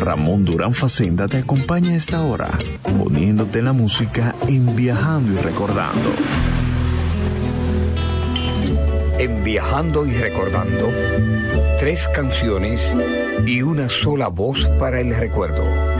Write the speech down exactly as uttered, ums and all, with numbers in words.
Ramón Durán Facenda te acompaña a esta hora, poniéndote la música en Viajando y Recordando. En Viajando y Recordando, tres canciones y una sola voz para el recuerdo.